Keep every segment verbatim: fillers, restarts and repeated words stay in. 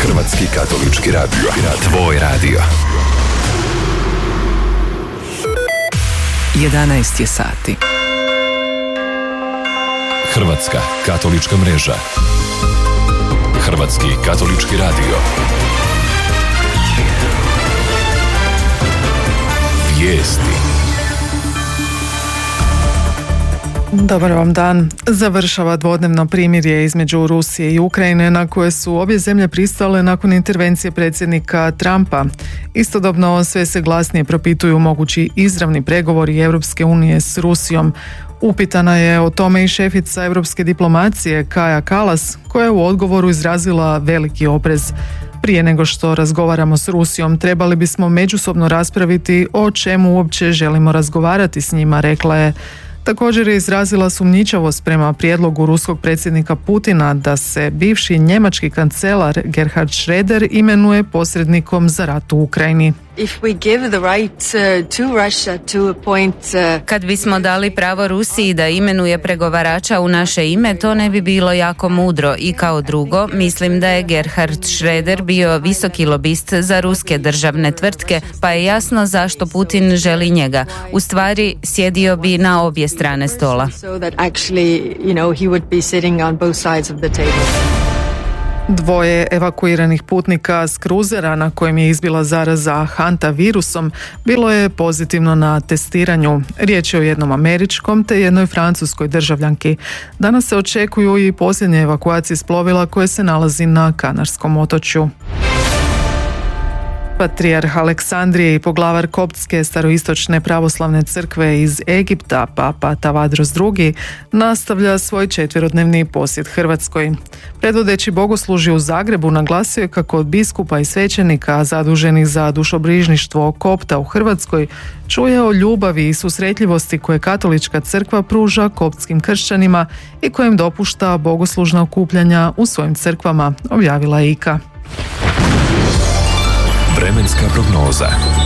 Hrvatski katolički radio. Tvoj radio. jedanaest je sati. Hrvatska katolička mreža. Hrvatski katolički radio. Vijesti. Dobar vam dan. Završava dvodnevno primirje između Rusije i Ukrajine na koje su obje zemlje pristale nakon intervencije predsjednika Trumpa. Istodobno sve se glasnije propituju mogući izravni pregovori Europske unije s Rusijom. Upitana je o tome i šefica europske diplomacije Kaja Kallas, koja je u odgovoru izrazila veliki oprez. Prije nego što razgovaramo s Rusijom, trebali bismo međusobno raspraviti o čemu uopće želimo razgovarati s njima, rekla je. Također je izrazila sumnjičavost prema prijedlogu ruskog predsjednika Putina da se bivši njemački kancelar Gerhard Schröder imenuje posrednikom za rat u Ukrajini. Kad bismo dali pravo Rusiji da imenuje pregovarača u naše ime, to ne bi bilo jako mudro. I kao drugo, mislim da je Gerhard Schröder bio visoki lobist za ruske državne tvrtke, pa je jasno zašto Putin želi njega. U stvari, sjedio bi na obje strane stola. Dvoje evakuiranih putnika s kruzera na kojem je izbila zaraza Hanta virusom bilo je pozitivno na testiranju. Riječ je o jednom američkom te jednoj francuskoj državljanki. Danas se očekuju i posljednje evakuacije s plovila koje se nalazi na Kanarskom otočju. Patrijarh Aleksandrije i poglavar Koptske staroistočne pravoslavne crkve iz Egipta, Papa Tavadros drugi, nastavlja svoj četverodnevni posjet Hrvatskoj. Predvodeći bogoslužje u Zagrebu naglasio je kako od biskupa i svećenika zaduženih za dušobrižništvo Kopta u Hrvatskoj čuje o ljubavi i susretljivosti koje katolička crkva pruža koptskim kršćanima i kojem dopušta bogoslužna okupljanja u svojim crkvama, objavila je I K A. Vremenska prognoza.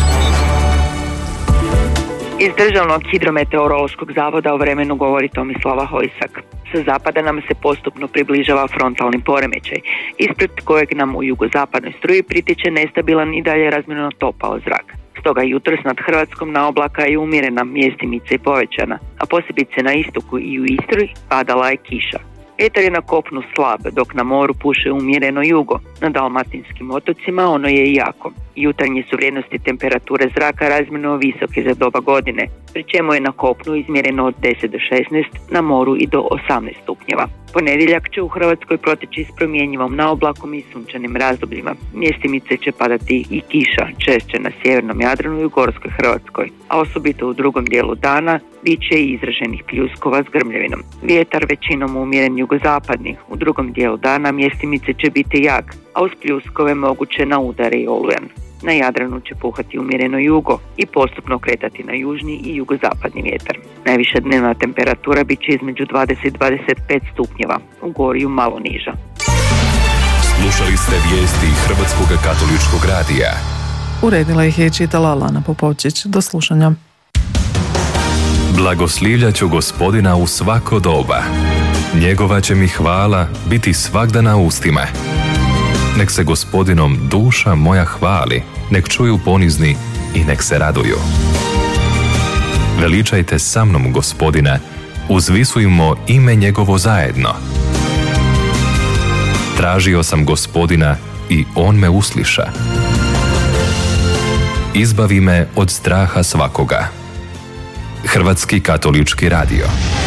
Iz Državnog hidrometeorološkog zavoda o vremenu govori Tomislava Hojsak. Sa zapada nam se postupno približava frontalni poremećaj, ispred kojeg nam u jugozapadnoj struji pritiče nestabilan i dalje razmjerno topao zrak. Stoga jutros nad Hrvatskom naoblaka je umjerena, mjestimica i povećana, a posebice na istoku i u Istri padala je kiša. Vjetar je na kopnu slab, dok na moru puše umjereno jugo. Na dalmatinskim otocima ono je jako. Jutarnje su vrijednosti temperature zraka razmjerno visoke za doba godine, pri čemu je na kopnu izmjereno od deset do šesnaest, na moru i do osamnaest stupnjeva. Ponedjeljak će u Hrvatskoj proteći s promjenjivom naoblakom i sunčanim razdobljima. Mjestimice će padati i kiša, češće na sjevernom Jadranu i u Gorskoj Hrvatskoj, a osobito u drugom dijelu dana bit će i izraženih pljuskova s grmljavinom. Vjetar većinom umjeren jugozapadni, u drugom dijelu dana mjestimice će biti jak, a uz pljuskove moguće na udare i olujan. Na Jadranu će puhati umjereno jugo i postupno kretati na južni i jugozapadni vjetar. Najviša dnevna temperatura bit će između dvadeset do dvadeset pet stupnjeva, u Gorju malo niža. Slušali ste vijesti Hrvatskog katoličkog radija. Uredila ih je čitala Lana Popovčić. Do slušanja. Blagoslivljat ću Gospodina u svako doba. Njegova će mi hvala biti svagda na ustima. Nek se Gospodinom duša moja hvali, nek čuju ponizni i nek se raduju. Veličajte sa mnom Gospodina, uzvisujmo ime njegovo zajedno. Tražio sam Gospodina i on me usliša. Izbavi me od straha svakoga. Hrvatski katolički radio.